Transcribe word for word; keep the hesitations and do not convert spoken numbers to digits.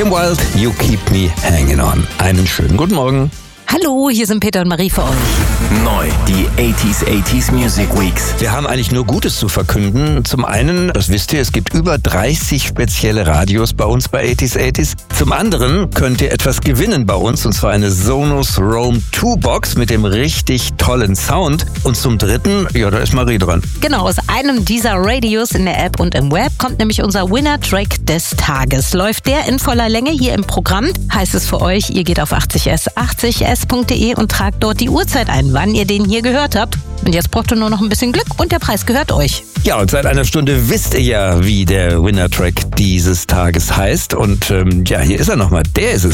Kim Wilde, You Keep Me Hanging On. Einen schönen guten Morgen. Hallo, hier sind Peter und Marie für euch. Neu, die achtziger achtziger Music Weeks. Wir haben eigentlich nur Gutes zu verkünden. Zum einen, das wisst ihr, es gibt über dreißig spezielle Radios bei uns bei achtziger achtziger. Zum anderen könnt ihr etwas gewinnen bei uns, und zwar eine Sonos Roam zwei Box mit dem richtig tollen Sound. Und zum dritten, ja, da ist Marie dran. Genau, aus einem dieser Radios in der App und im Web kommt nämlich unser Winner-Track des Tages. Läuft der in voller Länge hier im Programm, heißt es für euch, ihr geht auf achtzig s achtzig s punkt de und tragt dort die Uhrzeit ein, wann ihr den hier gehört habt. Und jetzt braucht ihr nur noch ein bisschen Glück und der Preis gehört euch. Ja, und seit einer Stunde wisst ihr ja, wie der Winner-Track dieses Tages heißt. Und ähm, ja, hier ist er nochmal. Der ist es.